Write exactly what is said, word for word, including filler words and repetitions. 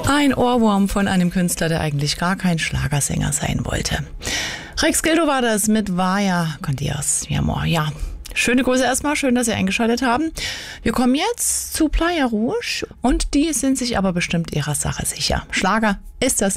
Ein Ohrwurm von einem Künstler, der eigentlich gar kein Schlagersänger sein wollte. Rex Gildo war das mit Vaya con Dios, mi amor. Ja, schöne Grüße erstmal, schön, dass Sie eingeschaltet haben. Wir kommen jetzt zu Playa Rouge und die sind sich aber bestimmt ihrer Sache sicher. Schlager ist das